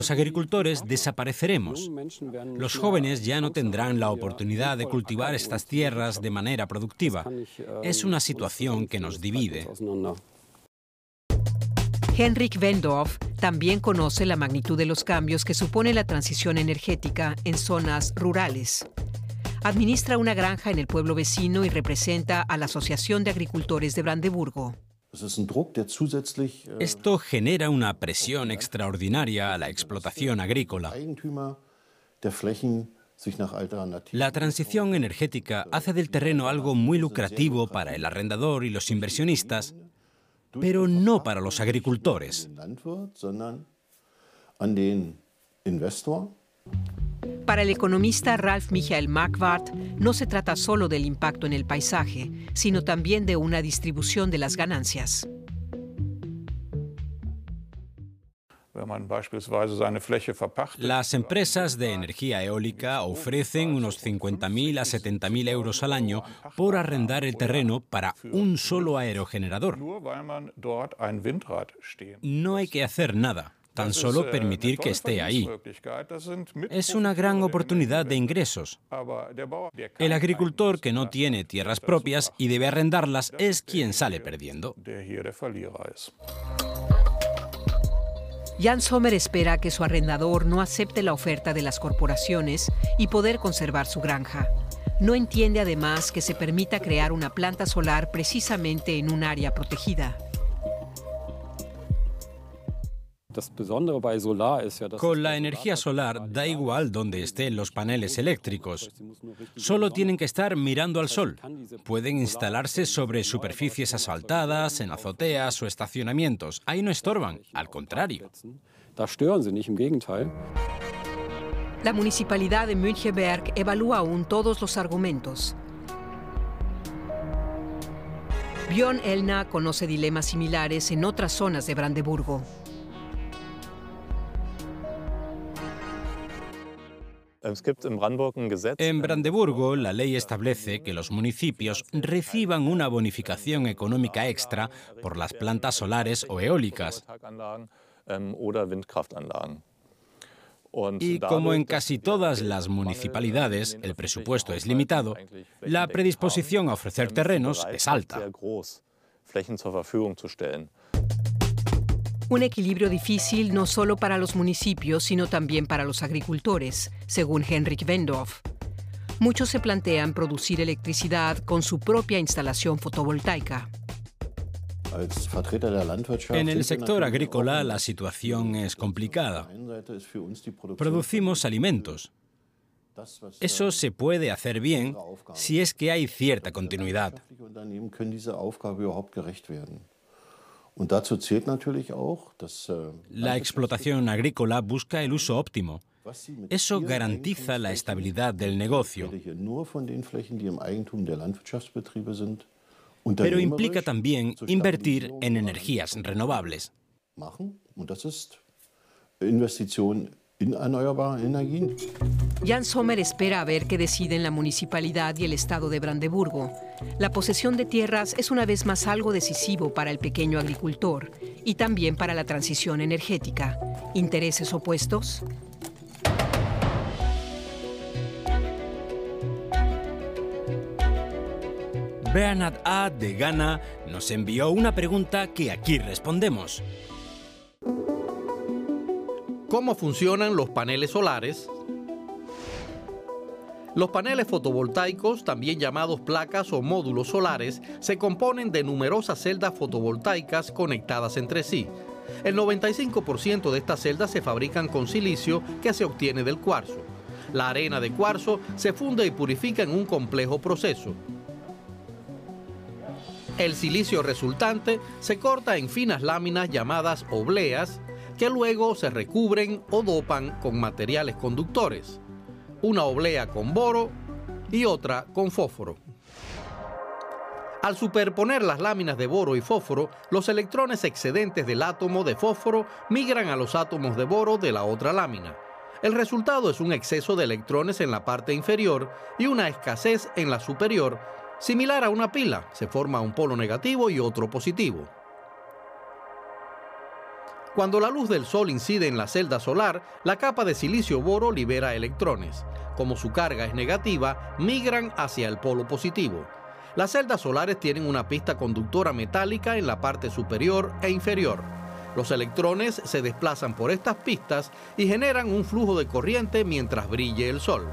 Los agricultores desapareceremos. Los jóvenes ya no tendrán la oportunidad de cultivar estas tierras de manera productiva. Es una situación que nos divide. Henrik Wendorf también conoce la magnitud de los cambios que supone la transición energética en zonas rurales. Administra una granja en el pueblo vecino y representa a la Asociación de Agricultores de Brandeburgo. Esto genera una presión extraordinaria a la explotación agrícola. La transición energética hace del terreno algo muy lucrativo para el arrendador y los inversionistas, pero no para los agricultores. Para el economista Ralf Michael Marquardt, no se trata solo del impacto en el paisaje, sino también de una distribución de las ganancias. Las empresas de energía eólica ofrecen unos 50.000 a 70.000 euros al año por arrendar el terreno para un solo aerogenerador. No hay que hacer nada, tan solo permitir que esté ahí. Es una gran oportunidad de ingresos. El agricultor que no tiene tierras propias y debe arrendarlas es quien sale perdiendo. Jan Sommer espera que su arrendador no acepte la oferta de las corporaciones y poder conservar su granja. No entiende además que se permita crear una planta solar precisamente en un área protegida. Con la energía solar da igual dónde estén los paneles eléctricos. Solo tienen que estar mirando al sol. Pueden instalarse sobre superficies asfaltadas, en azoteas o estacionamientos. Ahí no estorban, al contrario. La municipalidad de Müncheberg evalúa aún todos los argumentos. Björn Elna conoce dilemas similares en otras zonas de Brandeburgo. En Brandeburgo, la ley establece que los municipios reciban una bonificación económica extra por las plantas solares o eólicas. Y como en casi todas las municipalidades el presupuesto es limitado, la predisposición a ofrecer terrenos es alta. Un equilibrio difícil no solo para los municipios, sino también para los agricultores, según Henrik Wendorf. Muchos se plantean producir electricidad con su propia instalación fotovoltaica. En el sector agrícola la situación es complicada. Producimos alimentos. Eso se puede hacer bien si es que hay cierta continuidad. La explotación agrícola busca el uso óptimo. Eso garantiza la estabilidad del negocio. Pero implica también invertir en energías renovables. Jan Sommer espera a ver qué deciden la municipalidad y el estado de Brandeburgo. La posesión de tierras es una vez más algo decisivo para el pequeño agricultor y también para la transición energética. ¿Intereses opuestos? Bernard A. de Ghana nos envió una pregunta que aquí respondemos. ¿Cómo funcionan los paneles solares? Los paneles fotovoltaicos, también llamados placas o módulos solares, se componen de numerosas celdas fotovoltaicas conectadas entre sí. El 95% de estas celdas se fabrican con silicio que se obtiene del cuarzo. La arena de cuarzo se funde y purifica en un complejo proceso. El silicio resultante se corta en finas láminas llamadas obleas, que luego se recubren o dopan con materiales conductores, una oblea con boro y otra con fósforo. Al superponer las láminas de boro y fósforo, los electrones excedentes del átomo de fósforo migran a los átomos de boro de la otra lámina. El resultado es un exceso de electrones en la parte inferior y una escasez en la superior, similar a una pila. Se forma un polo negativo y otro positivo. Cuando la luz del sol incide en la celda solar, la capa de silicio-boro libera electrones. Como su carga es negativa, migran hacia el polo positivo. Las celdas solares tienen una pista conductora metálica en la parte superior e inferior. Los electrones se desplazan por estas pistas y generan un flujo de corriente mientras brille el sol.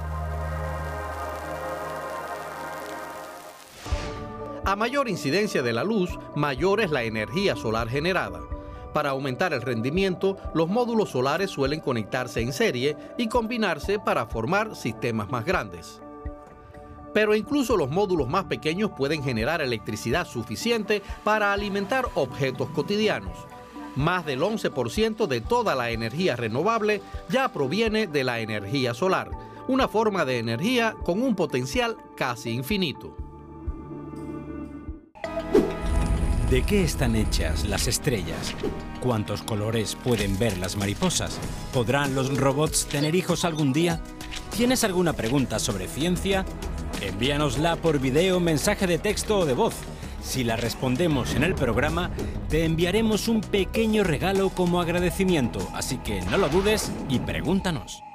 A mayor incidencia de la luz, mayor es la energía solar generada. Para aumentar el rendimiento, los módulos solares suelen conectarse en serie y combinarse para formar sistemas más grandes. Pero incluso los módulos más pequeños pueden generar electricidad suficiente para alimentar objetos cotidianos. Más del 11% de toda la energía renovable ya proviene de la energía solar, una forma de energía con un potencial casi infinito. ¿De qué están hechas las estrellas? ¿Cuántos colores pueden ver las mariposas? ¿Podrán los robots tener hijos algún día? ¿Tienes alguna pregunta sobre ciencia? Envíanosla por video, mensaje de texto o de voz. Si la respondemos en el programa, te enviaremos un pequeño regalo como agradecimiento, así que no lo dudes y pregúntanos.